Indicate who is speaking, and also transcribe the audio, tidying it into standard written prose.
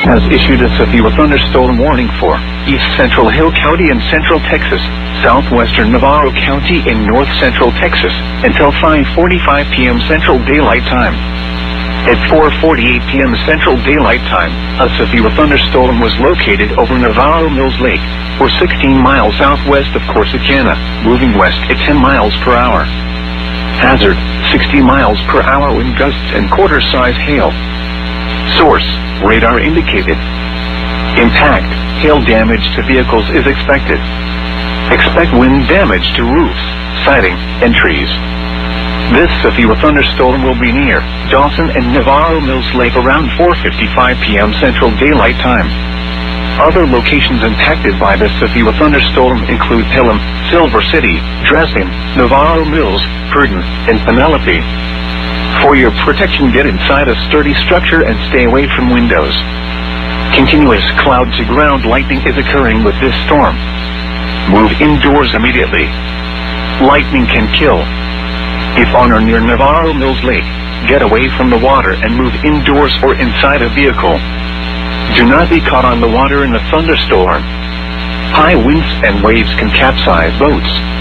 Speaker 1: has issued a severe thunderstorm warning for East Central Hill County in Central Texas, Southwestern Navarro County in North Central Texas, until 5:45 p.m. Central Daylight Time. At 4:48 p.m. Central Daylight Time, a severe thunderstorm was located over Navarro Mills Lake, or 16 miles southwest of Corsicana, moving west at 10 miles per hour. Hazard, 60 miles per hour wind gusts and quarter-size hail. Source, radar indicated. Impact, hail damage to vehicles is expected. Expect wind damage to roofs, siding, and trees. This severe thunderstorm will be near Dawson and Navarro Mills Lake around 4:55 p.m. Central Daylight Time. Other locations impacted by this severe thunderstorm include Pelham, Silver City, Dresden, Navarro Mills, Pruden, and Penelope. For your protection, get inside a sturdy structure and stay away from windows. Continuous cloud-to-ground lightning is occurring with this storm. Move indoors immediately. Lightning can kill. If on or near Navarro Mills Lake, get away from the water and move indoors or inside a vehicle. Do not be caught on the water in a thunderstorm. High winds and waves can capsize boats.